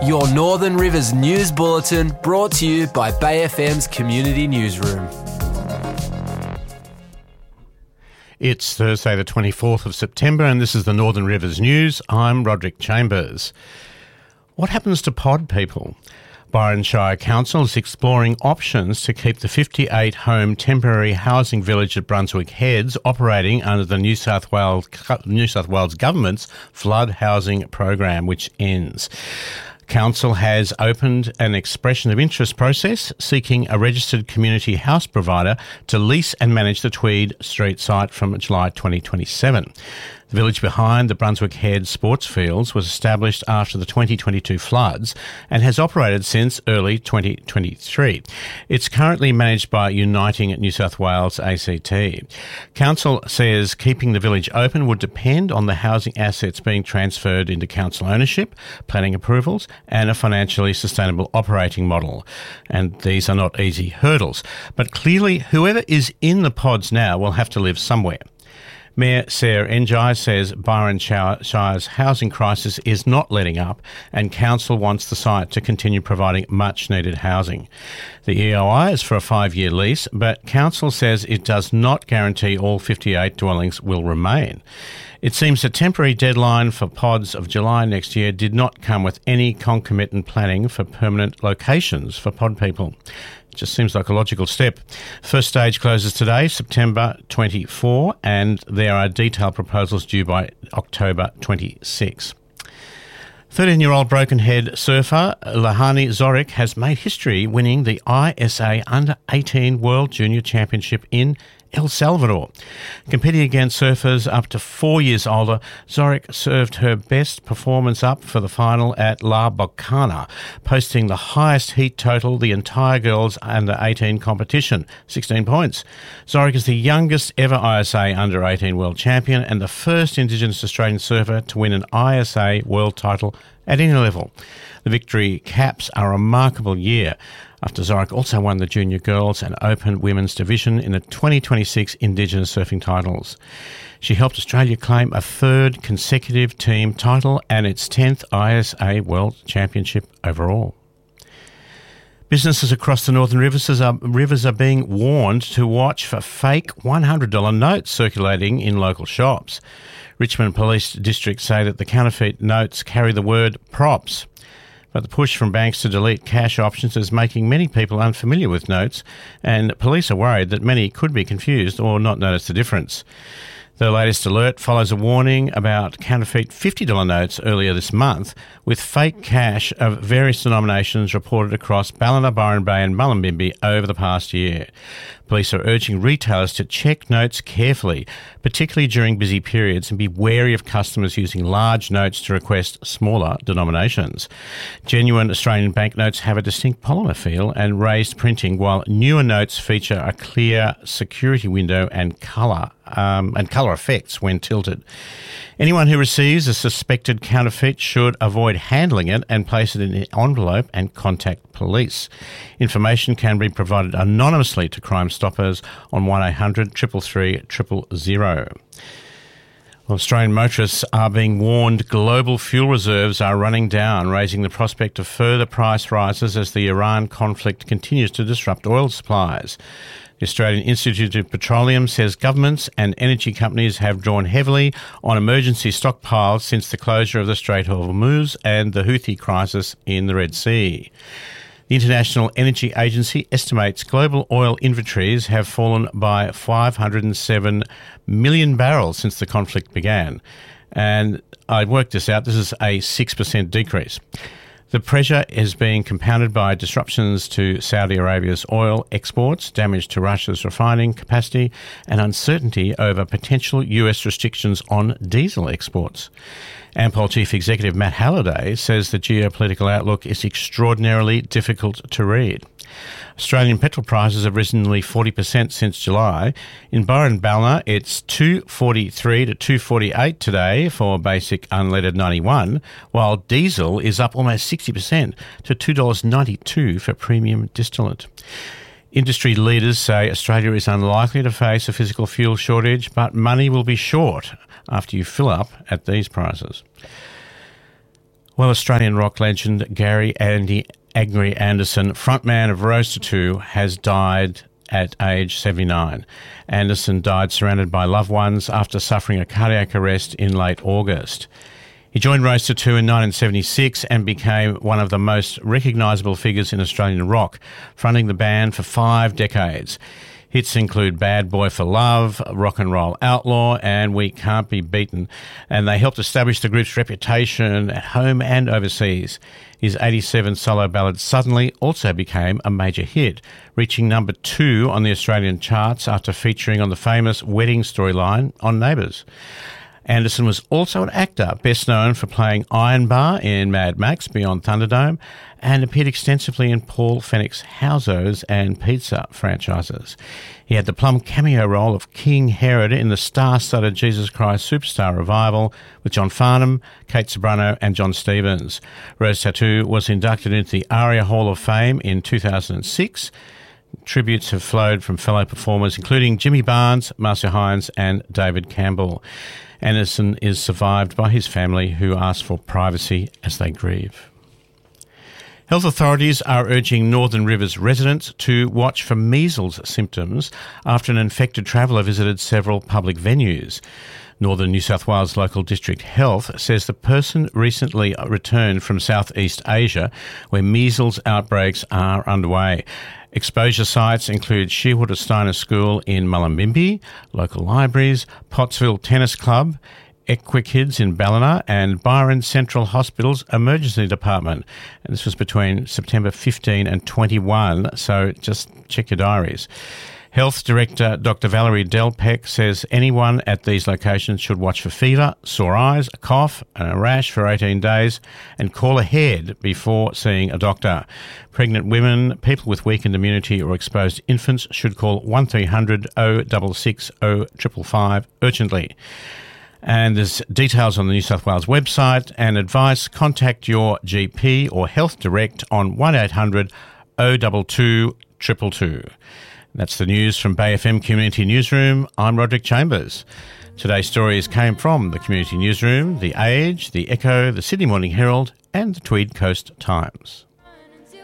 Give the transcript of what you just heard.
Your Northern Rivers News Bulletin, brought to you by Bay FM's Community Newsroom. It's Thursday the 24th of September and this is the Northern Rivers News. I'm Roderick Chambers. What happens to pod people? Byron Shire Council is exploring options to keep the 58-home temporary housing village at Brunswick Heads operating under the New South Wales Government's flood housing program, which ends. Council has opened an expression of interest process seeking a registered community house provider to lease and manage the Tweed Street site from July 2027. The village behind the Brunswick Head sports fields was established after the 2022 floods and has operated since early 2023. It's currently managed by Uniting New South Wales ACT. Council says keeping the village open would depend on the housing assets being transferred into council ownership, planning approvals and a financially sustainable operating model. And these are not easy hurdles. But clearly, whoever is in the pods now will have to live somewhere. Mayor Sarah Njai says Byron Shire's housing crisis is not letting up and council wants the site to continue providing much-needed housing. The EOI is for a 5-year lease, but council says it does not guarantee all 58 dwellings will remain. It seems the temporary deadline for pods of July next year did not come with any concomitant planning for permanent locations for pod people. Just seems like a logical step. First stage closes today, September 24, and there are detailed proposals due by October 26. 13-year-old broken head surfer Lehane Zorik has made history winning the ISA Under-18 World Junior Championship in El Salvador. Competing against surfers up to 4 years older, Zorik served her best performance up for the final at La Bocana, posting the highest heat total the entire girls under-18 competition, 16 points. Zorik is the youngest ever ISA under-18 world champion and the first Indigenous Australian surfer to win an ISA world title at any level. The victory caps a remarkable year, after Zorik also won the Junior Girls and Open Women's Division in the 2026 Indigenous Surfing Titles. She helped Australia claim a third consecutive team title and its 10th ISA World Championship overall. Businesses across the Northern Rivers are being warned to watch for fake $100 notes circulating in local shops. Richmond Police District say that the counterfeit notes carry the word props. But the push from banks to delete cash options is making many people unfamiliar with notes, and police are worried that many could be confused or not notice the difference. The latest alert follows a warning about counterfeit $50 notes earlier this month, with fake cash of various denominations reported across Ballina, Byron Bay and Mullumbimby over the past year. Police are urging retailers to check notes carefully, particularly during busy periods, and be wary of customers using large notes to request smaller denominations. Genuine Australian banknotes have a distinct polymer feel and raised printing, while newer notes feature a clear security window and colour effects when tilted. Anyone who receives a suspected counterfeit should avoid handling it and place it in an envelope and contact police. Information can be provided anonymously to Crime Stoppers on 1800 333 000. Australian motorists are being warned global fuel reserves are running down, raising the prospect of further price rises as the Iran conflict continues to disrupt oil supplies. The Australian Institute of Petroleum says governments and energy companies have drawn heavily on emergency stockpiles since the closure of the Strait of Hormuz and the Houthi crisis in the Red Sea. The International Energy Agency estimates global oil inventories have fallen by 507 million barrels since the conflict began. And I worked this out, this is a 6% decrease. The pressure is being compounded by disruptions to Saudi Arabia's oil exports, damage to Russia's refining capacity, and uncertainty over potential US restrictions on diesel exports. Ampol Chief Executive Matt Halliday says the geopolitical outlook is extraordinarily difficult to read. Australian petrol prices have risen nearly 40% since July. In Byron Ballina, it's $2.43 to $2.48 today for basic unleaded 91, while diesel is up almost 60% to $2.92 for premium distillate. Industry leaders say Australia is unlikely to face a physical fuel shortage, but money will be short after you fill up at these prices. Well, Australian rock legend Gary Angry Anderson, frontman of Rose Tattoo, has died at age 79. Anderson died surrounded by loved ones after suffering a cardiac arrest in late August. He joined Rose Tattoo in 1976 and became one of the most recognisable figures in Australian rock, fronting the band for 5 decades. Hits include Bad Boy for Love, Rock and Roll Outlaw, and We Can't Be Beaten, and they helped establish the group's reputation at home and overseas. His 87 solo ballad Suddenly also became a major hit, reaching number 2 on the Australian charts after featuring on the famous wedding storyline on Neighbours. Anderson was also an actor, best known for playing Iron Bar in Mad Max Beyond Thunderdome, and appeared extensively in Paul Fenwick's Housos and Pizza franchises. He had the plum cameo role of King Herod in the star-studded Jesus Christ Superstar revival with John Farnham, Kate Ceberano and John Stevens. Rose Tattoo was inducted into the ARIA Hall of Fame in 2006. Tributes have flowed from fellow performers including Jimmy Barnes, Marcia Hines and David Campbell. Anderson is survived by his family, who ask for privacy as they grieve. Health authorities are urging Northern Rivers residents to watch for measles symptoms after an infected traveller visited several public venues. Northern New South Wales Local District Health says the person recently returned from Southeast Asia, where measles outbreaks are underway. Exposure sites include Shearwater Steiner School in Mullumbimby, local libraries, Pottsville Tennis Club, Equikids in Ballina and Byron Central Hospital's Emergency Department. And this was between September 15 and 21, so just check your diaries. Health Director Dr. Valerie Delpeck says anyone at these locations should watch for fever, sore eyes, a cough and a rash for 18 days and call ahead before seeing a doctor. Pregnant women, people with weakened immunity or exposed infants should call 1300 066 0555 urgently. And there's details on the New South Wales website and advice. Contact your GP or Health Direct on 1800 022 222. That's the news from Bay FM Community Newsroom. I'm Roderick Chambers. Today's stories came from the Community Newsroom, The Age, The Echo, the Sydney Morning Herald and the Tweed Coast Times.